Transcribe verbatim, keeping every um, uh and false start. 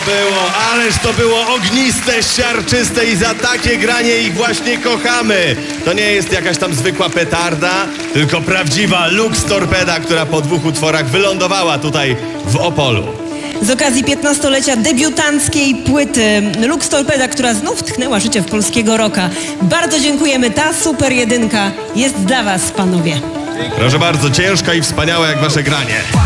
było, ależ to było ogniste, siarczyste i za takie granie ich właśnie kochamy. To nie jest jakaś tam zwykła petarda, tylko prawdziwa Lux Torpeda, która po dwóch utworach wylądowała tutaj w Opolu. Z okazji piętnastolecia debiutanckiej płyty Lux Torpeda, która znów tchnęła życie w polskiego rocka. Bardzo dziękujemy. Ta super jedynka jest dla was, panowie. Proszę bardzo, ciężka i wspaniała jak wasze granie.